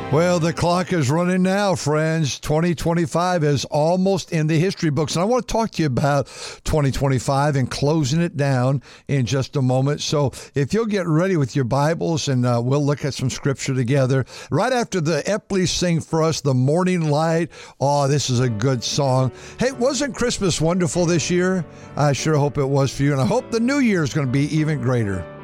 Well, the clock is running now, friends. 2025 is almost in the history books. And I want to talk to you about 2025 and closing it down in just a moment. So if you'll get ready with your Bibles and we'll look at some scripture together. Right after the Epleys sing for us, The Morning Light. Oh, this is a good song. Hey, wasn't Christmas wonderful this year? I sure hope it was for you. And I hope the new year is going to be even greater.